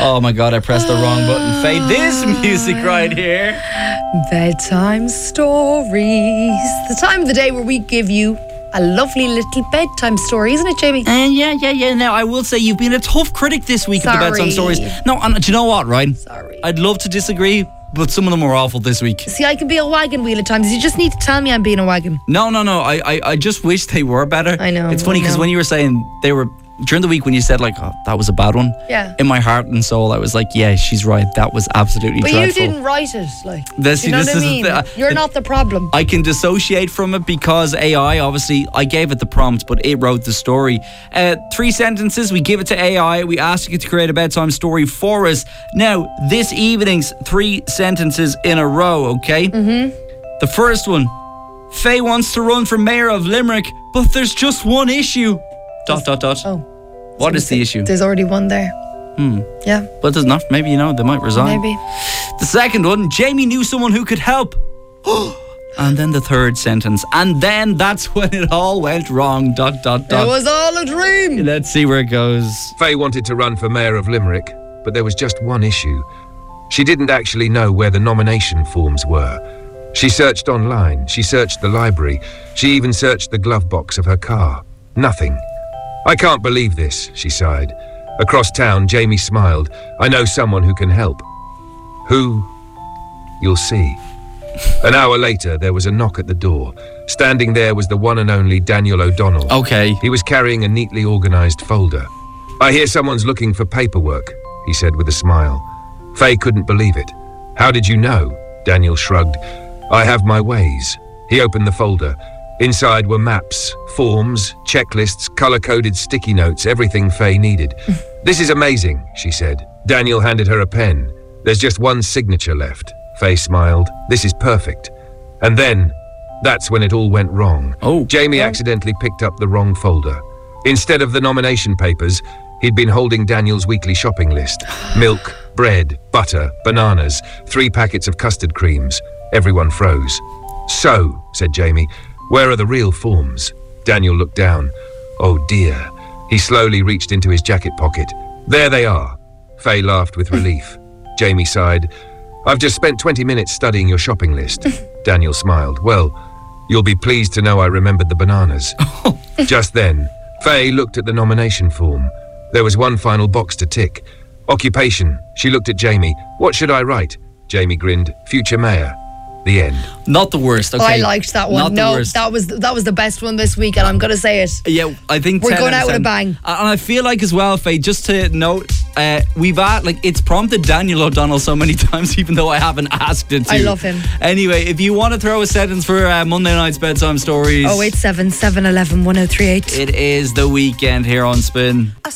Oh my God, I pressed the wrong button. Faye, this music right here. Bedtime stories. The time of the day where we give you a lovely little bedtime story, isn't it, Jamie? Yeah. Now, I will say you've been a tough critic this week of the bedtime stories. No, and do you know what, right? Sorry. I'd love to disagree, but some of them were awful this week. See, I can be a wagon wheel at times. You just need to tell me I'm being a wagon. No. I just wish they were better. I know. It's funny because when you were saying they were... During the week when you said like, oh, that was a bad one. Yeah. In my heart and soul, I was like, yeah, she's right. That was absolutely dreadful. But you didn't write it. Like, you know what I mean? You're not the problem. I can dissociate from it because AI, obviously, I gave it the prompt, but it wrote the story. 3 sentences, we give it to AI. We ask it to create a bedtime story for us. Now, this evening's 3 sentences in a row, okay? Mm-hmm. The first one. Faye wants to run for mayor of Limerick, but there's just one issue. ... Oh. What is the issue? There's already one there. Yeah. But there's not. Maybe, they might resign. Maybe. The second one, Jamie knew someone who could help. And then the third sentence. And then that's when it all went wrong. ... It was all a dream. Let's see where it goes. Faye wanted to run for mayor of Limerick, but there was just one issue. She didn't actually know where the nomination forms were. She searched online. She searched the library. She even searched the glove box of her car. Nothing. I can't believe this, she sighed. Across town, Jamie smiled. I know someone who can help. Who? You'll see. An hour later, there was a knock at the door. Standing there was the one and only Daniel O'Donnell. Okay. He was carrying a neatly organised folder. I hear someone's looking for paperwork, he said with a smile. Faye couldn't believe it. How did you know? Daniel shrugged. I have my ways. He opened the folder. Inside were maps, forms, checklists, colour-coded sticky notes, everything Faye needed. This is amazing, she said. Daniel handed her a pen. There's just one signature left. Faye smiled. This is perfect. And then, that's when it all went wrong. Jamie accidentally picked up the wrong folder. Instead of the nomination papers, he'd been holding Daniel's weekly shopping list. Milk, bread, butter, bananas, 3 packets of custard creams. Everyone froze. So, said Jamie, where are the real forms? Daniel looked down. Oh dear. He slowly reached into his jacket pocket. There they are. Faye laughed with relief. Jamie sighed. I've just spent 20 minutes studying your shopping list. Daniel smiled. Well, you'll be pleased to know I remembered the bananas. Just then, Faye looked at the nomination form. There was one final box to tick. Occupation. She looked at Jamie. What should I write? Jamie grinned. Future mayor. The end. Not the worst, okay? I liked that one. Not the worst. that was the best one this week, and I'm going to say it. Yeah, I think we're going out with a bang. And I feel like as well, Faye, just to note, we've it's prompted Daniel O'Donnell so many times, even though I haven't asked it to. I love him. Anyway, if you want to throw a sentence for Monday night's bedtime stories, 087 711 1038. It is the weekend here on Spin.